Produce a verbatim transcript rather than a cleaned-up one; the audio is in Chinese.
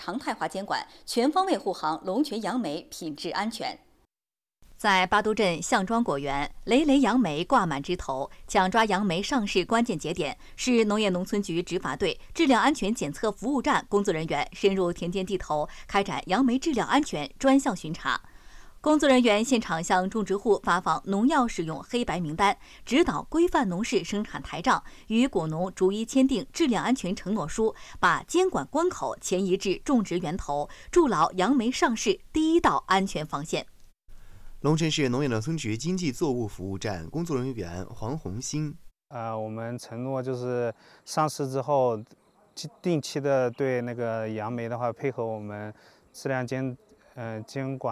常态化监管，全方位护航龙泉杨梅品质安全。在巴都镇项庄果园，累累杨梅挂满枝头，抢抓杨梅上市关键节点是农业农村局执法队质量安全检测服务站工作人员深入田间地头，开展杨梅质量安全专项巡查。工作人员现场向种植户发放农药使用黑白名单，指导规范农事生产台账，与果农逐一签订质量安全承诺书，把监管关口前移至种植源头，筑牢杨梅上市第一道安全防线。 龙泉市农业农村局经济作物服务站工作人员黄红星， 呃，我们承诺就是上市之后，定期的对那个杨梅的话，配合我们质量监呃监管。